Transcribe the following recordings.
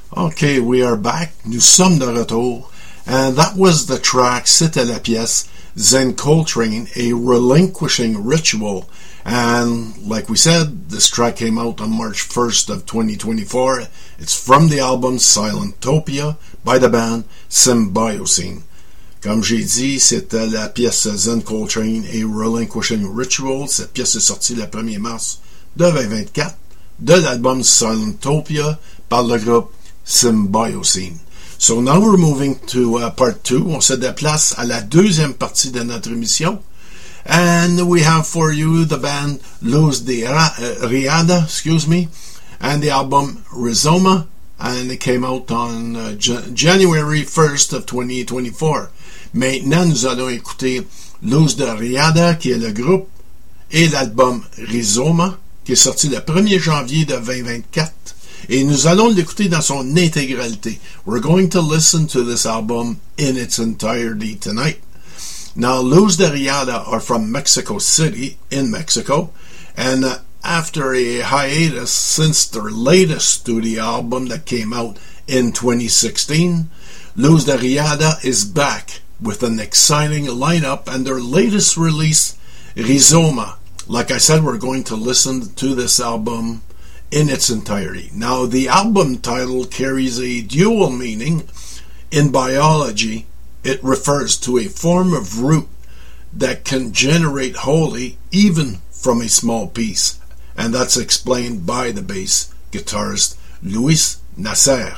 Okay, we are back. Nous sommes de retour. And that was the track, c'était la pièce Zen Coltrane, A Relinquishing Ritual. And like we said, this track came out on March 1st of 2024. It's from the album Silentopia by the band Symbiocene. Comme j'ai dit, c'était la pièce Zen Coltrane, A Relinquishing Ritual. Cette pièce est sortie le 1er mars de 2024 de l'album Silentopia par le groupe Symbiocene. So now we're moving to part 2. On se déplace à la deuxième partie de notre émission. And we have for you the band Luz de Riada, and the album Rizoma, and it came out on January 1st of 2024. Maintenant, nous allons écouter Luz de Riada, qui est le groupe, et l'album Rizoma, qui est sorti le 1er janvier de 2024. Et nous allons l'écouter dans son intégralité. We're going to listen to this album in its entirety tonight. Now, Luz de Riada are from Mexico City, in Mexico, and after a hiatus since their latest studio album that came out in 2016, Luz de Riada is back with an exciting lineup, and their latest release, Rizoma. Like I said, we're going to listen to this album in its entirety. Now, the album title carries a dual meaning. In biology, it refers to a form of root that can generate wholly even from a small piece, and that's explained by the bass guitarist Luis Nasser.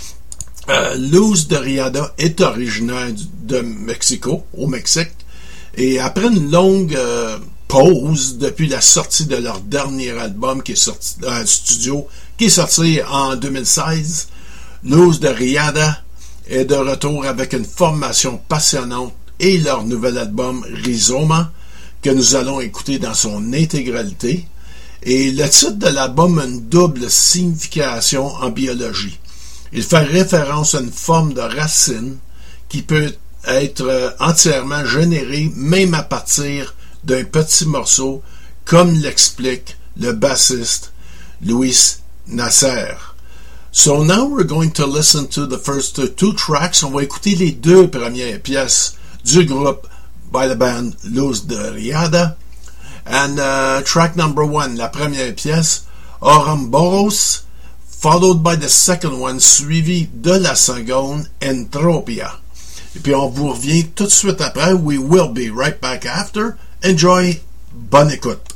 Luz de Riada est originaire de Mexico, au Mexique, et après une longue pause depuis la sortie de leur dernier album qui est sorti studio, qui est sorti en 2016, Luz de Riada est de retour avec une formation passionnante et leur nouvel album Rizoma, que nous allons écouter dans son intégralité. Et le titre de l'album a une double signification en biologie. Il fait référence à une forme de racine qui peut être entièrement générée même à partir d'un petit morceau, comme l'explique le bassiste Luis Nasser. So now we're going to listen to the first two tracks. On va écouter les deux premières pièces du groupe by the band Luz de Riada. And track number 1, la première pièce, Ouramboros, followed by the second one, suivi de la seconde, Entropia. Et puis on vous revient tout de suite après. We will be right back after. Enjoy, bonne écoute.